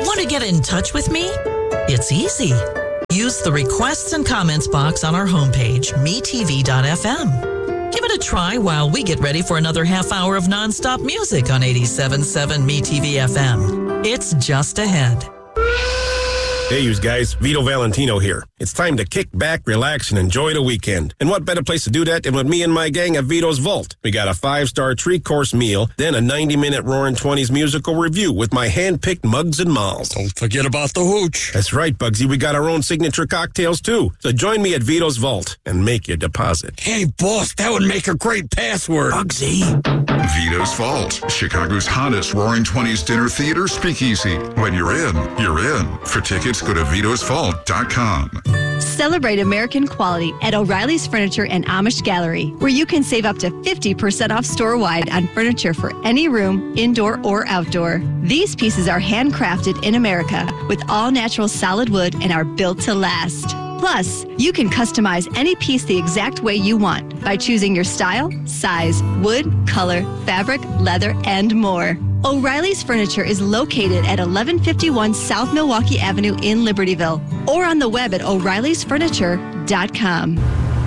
Want to get in touch with me? It's easy. Use the requests and comments box on our homepage, metv.fm. Give it a try while we get ready for another half hour of nonstop music on 87.7 MeTV FM. It's just ahead. Hey, you guys. Vito Valentino here. It's time to kick back, relax, and enjoy the weekend. And what better place to do that than with me and my gang at Vito's Vault? We got a 5-star 3-course meal, then a 90-minute Roaring 20s musical review with my hand-picked mugs and malls. Don't forget about the hooch. That's right, Bugsy. We got our own signature cocktails, too. So join me at Vito's Vault and make your deposit. Hey, boss, that would make a great password. Bugsy. Vito's Vault, Chicago's hottest Roaring 20s dinner theater speakeasy. When you're in, you're in. For tickets, go to Vito'sVault.com. Celebrate American quality at O'Reilly's Furniture and Amish Gallery, where you can save up to 50% off store-wide on furniture for any room, indoor or outdoor. These pieces are handcrafted in America with all-natural solid wood and are built to last. Plus, you can customize any piece the exact way you want by choosing your style, size, wood, color, fabric, leather, and more. O'Reilly's Furniture is located at 1151 South Milwaukee Avenue in Libertyville or on the web at O'Reilly'sFurniture.com.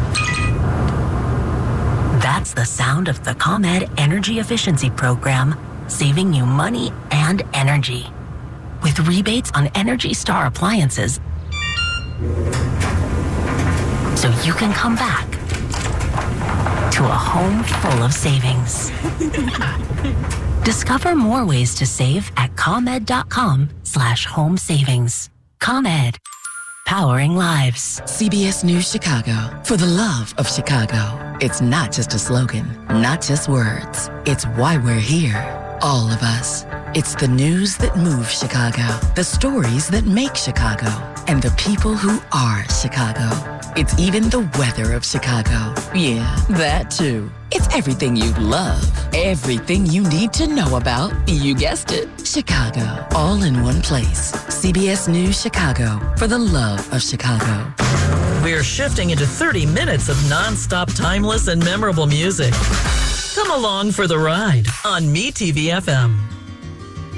That's the sound of the ComEd Energy Efficiency Program, saving you money and energy. With rebates on Energy Star appliances, so you can come back to a home full of savings. Discover more ways to save at ComEd.com/home savings. ComEd, powering lives. CBS News Chicago, for the love of Chicago. It's not just a slogan, not just words. It's why we're here, all of us. It's the news that moves Chicago, the stories that make Chicago, and the people who are Chicago. It's even the weather of Chicago. Yeah, that too. It's everything you love, everything you need to know about, you guessed it, Chicago, all in one place. CBS News Chicago, for the love of Chicago. We're shifting into 30 minutes of nonstop, timeless, and memorable music. Come along for the ride on MeTV FM.